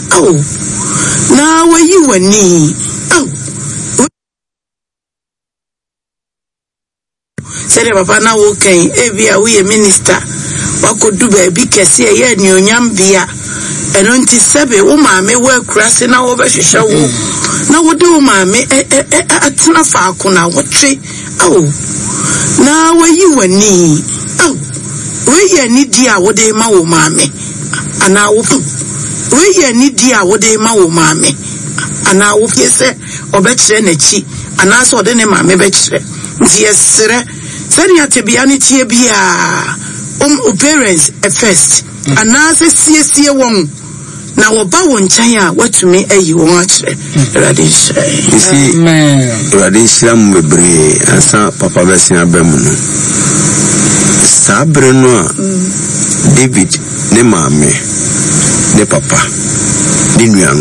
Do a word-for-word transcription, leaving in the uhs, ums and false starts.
Oh, now where you were knee. Oh, said Papa now okay, Evia, we a minister. What could do baby Cassia, yeah, new yambia, and on Tissabe, oh, mammy, we're crossing our over show. Now, what do mammy at Tanafakuna? What tree? Oh, now where you were knee. Oh, where you need dear, what they mau mammy, and now. We ye ni dia wo de ma wo maame ana wo fie se obekire na chi ana so de ne maame bekire nti yesere sani atebia ne tie bia um parents first ana se sie sie won na wo ba wo nkan a watumi ayi wo akire radisha amen radisha mbebre asa papa besia bemu no sabre no David ne maame ne papa ne nua